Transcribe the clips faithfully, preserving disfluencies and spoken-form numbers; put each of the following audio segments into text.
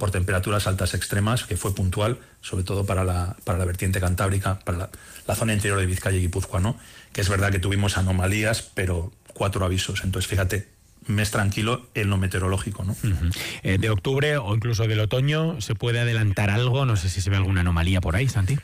por temperaturas altas extremas, que fue puntual, sobre todo para la, para la vertiente cantábrica, para la, la zona interior de Vizcaya y Guipúzcoa, ¿no? Que es verdad que tuvimos anomalías, pero cuatro avisos. Entonces, fíjate, mes tranquilo en lo meteorológico, ¿no? Uh-huh. Eh, de octubre o incluso del otoño, ¿se puede adelantar algo? No sé si se ve alguna anomalía por ahí, Santi.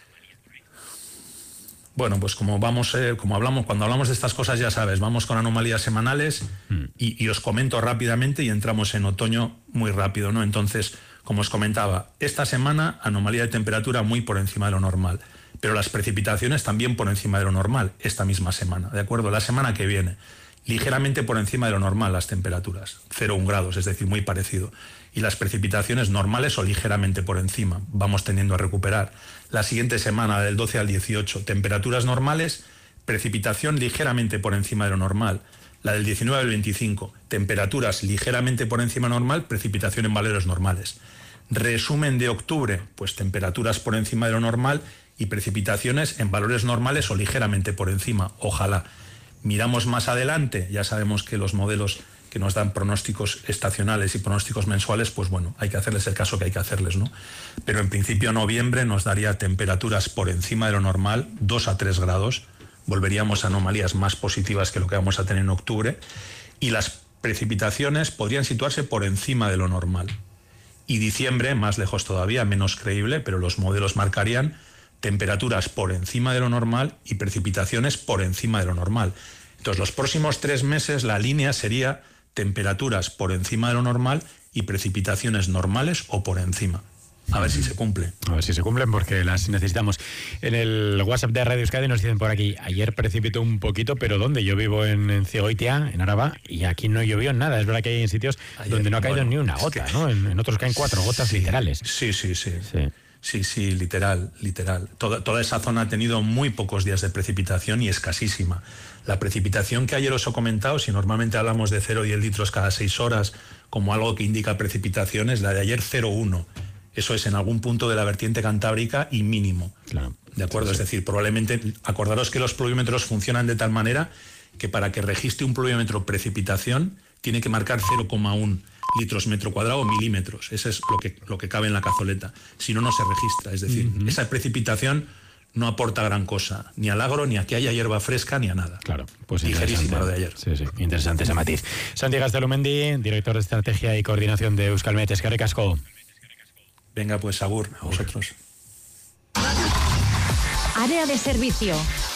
Bueno, pues como vamos, eh, como hablamos, cuando hablamos de estas cosas, ya sabes, vamos con anomalías semanales mm. y, y os comento rápidamente y entramos en otoño muy rápido, ¿no? Entonces, como os comentaba, esta semana anomalía de temperatura muy por encima de lo normal, pero las precipitaciones también por encima de lo normal esta misma semana, ¿de acuerdo? La semana que viene, ligeramente por encima de lo normal las temperaturas, cero coma uno grados, es decir, muy parecido. Y las precipitaciones normales o ligeramente por encima, vamos tendiendo a recuperar. La siguiente semana, del doce al dieciocho, temperaturas normales, precipitación ligeramente por encima de lo normal. La del diecinueve al veinticinco, temperaturas ligeramente por encima normal, precipitación en valores normales. Resumen de octubre, pues temperaturas por encima de lo normal y precipitaciones en valores normales o ligeramente por encima, ojalá. Miramos más adelante, ya sabemos que los modelos que nos dan pronósticos estacionales y pronósticos mensuales, pues bueno, hay que hacerles el caso que hay que hacerles, ¿no? Pero en principio noviembre nos daría temperaturas por encima de lo normal, dos a tres grados, volveríamos a anomalías más positivas que lo que vamos a tener en octubre, y las precipitaciones podrían situarse por encima de lo normal. Y diciembre, más lejos todavía, menos creíble, pero los modelos marcarían temperaturas por encima de lo normal y precipitaciones por encima de lo normal. Entonces, los próximos tres meses la línea sería temperaturas por encima de lo normal y precipitaciones normales o por encima. A ver si se cumple. A ver si se cumplen, porque las necesitamos. En el WhatsApp de Radio Euskadi nos dicen por aquí, ayer precipitó un poquito, pero ¿dónde? Yo vivo en, en Ciegoitia, en Araba, y aquí no llovió nada. Es verdad que hay en sitios ayer, donde no ha caído bueno, ni una gota, es que... ¿no? En, en otros caen cuatro gotas sí, literales. Sí, sí, sí. Sí. Sí, sí, literal, literal. Toda, toda esa zona ha tenido muy pocos días de precipitación y escasísima. La precipitación que ayer os he comentado, si normalmente hablamos de cero coma diez litros cada seis horas como algo que indica precipitaciones, la de ayer cero coma uno. Eso es en algún punto de la vertiente cantábrica y mínimo. Claro. ¿De acuerdo? Sí, sí. Es decir, probablemente, acordaros que los pluviómetros funcionan de tal manera que para que registre un pluviómetro precipitación tiene que marcar cero coma uno litros metro cuadrado o milímetros. Eso es lo que, lo que cabe en la cazoleta. Si no, no se registra. Es decir, uh-huh. esa precipitación no aporta gran cosa, ni al agro, ni a que haya hierba fresca, ni a nada. Claro, pues ligerísimo lo de ayer. Sí, sí, interesante ese matiz. Santi Gaztelumendi, director de Estrategia y Coordinación de Euskalmet. Eskerrik asko. Venga, pues agur, a vosotros. Área de servicio.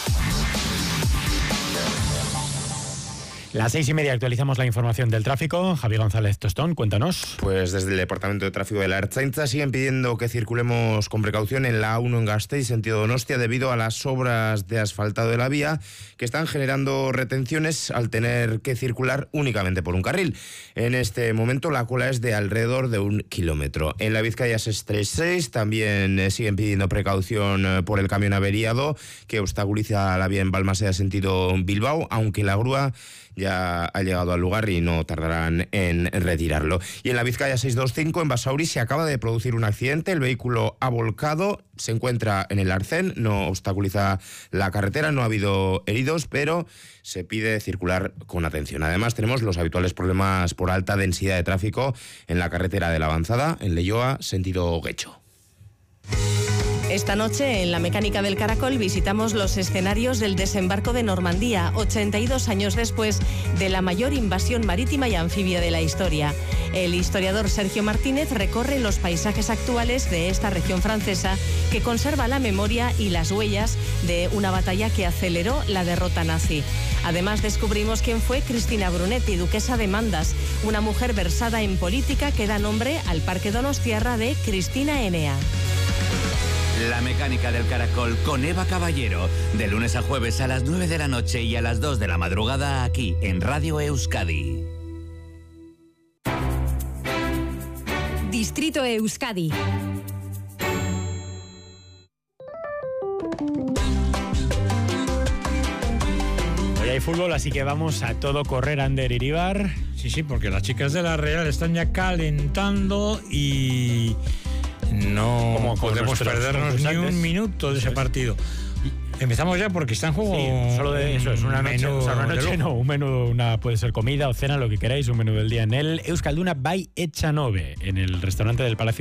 Las seis y media actualizamos la información del tráfico. Javi González Tostón, cuéntanos. Pues desde el Departamento de Tráfico de la Ertzaintza siguen pidiendo que circulemos con precaución en la A uno en Gasteiz, sentido Donostia, debido a las obras de asfaltado de la vía que están generando retenciones al tener que circular únicamente por un carril. En este momento la cola es de alrededor de un kilómetro. En la Vizcaya seiscientos treinta y seis también siguen pidiendo precaución por el camión averiado que obstaculiza la vía en Balmaseda sentido Bilbao, aunque la grúa ya ha llegado al lugar y no tardarán en retirarlo. Y en la Vizcaya seiscientos veinticinco, en Basauri, se acaba de producir un accidente. El vehículo ha volcado, se encuentra en el arcén, no obstaculiza la carretera, no ha habido heridos, pero se pide circular con atención. Además, tenemos los habituales problemas por alta densidad de tráfico en la carretera de la Avanzada, en Leioa, sentido Guecho. Esta noche, en la Mecánica del Caracol, visitamos los escenarios del desembarco de Normandía, ochenta y dos años después de la mayor invasión marítima y anfibia de la historia. El historiador Sergio Martínez recorre los paisajes actuales de esta región francesa que conserva la memoria y las huellas de una batalla que aceleró la derrota nazi. Además, descubrimos quién fue Cristina Brunetti, duquesa de Mandas, una mujer versada en política que da nombre al Parque Donostiarra de Cristina Enea. La Mecánica del Caracol con Eva Caballero, de lunes a jueves a las nueve de la noche y a las dos de la madrugada aquí en Radio Euskadi. Distrito Euskadi. Hoy hay fútbol, así que vamos a todo correr, Ander Iribar. Sí, sí, porque las chicas de la Real están ya calentando y no podemos perdernos ni un minuto de ese partido. Empezamos ya porque está en juego. Sí, solo de eso, es una noche, o sea, una noche no, un menú, una puede ser comida o cena, lo que queráis, un menú del día en el Euskalduna by Echanove, en el restaurante del Palacio